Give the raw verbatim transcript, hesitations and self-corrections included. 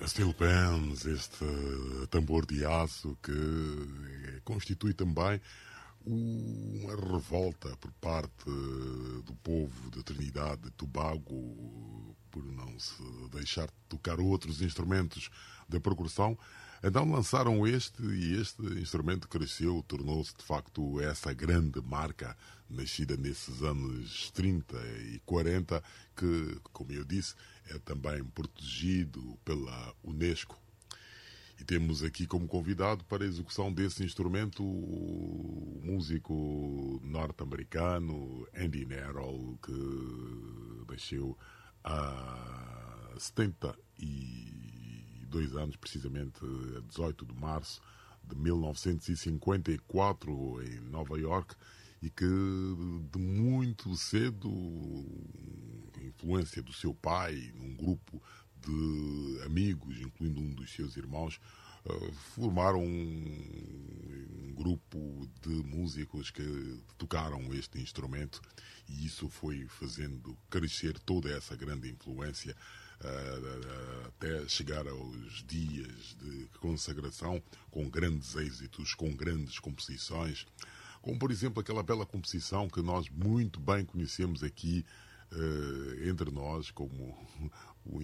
Steel Pans, este tambor de aço que constitui também uma revolta por parte do povo de Trinidade e Tobago por não se deixar de tocar outros instrumentos da percussão. Então lançaram este e este instrumento cresceu, tornou-se de facto essa grande marca nascida nesses anos trinta e quarenta que, como eu disse, é também protegido pela Unesco. E temos aqui como convidado para a execução desse instrumento o músico norte-americano Andy Narroll, que nasceu há setenta e dois anos, precisamente a dezoito de março de mil novecentos e cinquenta e quatro em Nova York, e que de muito cedo, influência do seu pai, num grupo de amigos, incluindo um dos seus irmãos, uh, formaram um, um grupo de músicos que tocaram este instrumento, e isso foi fazendo crescer toda essa grande influência uh, até chegar aos dias de consagração, com grandes êxitos, com grandes composições, como por exemplo aquela bela composição que nós muito bem conhecemos aqui uh, entre nós, como o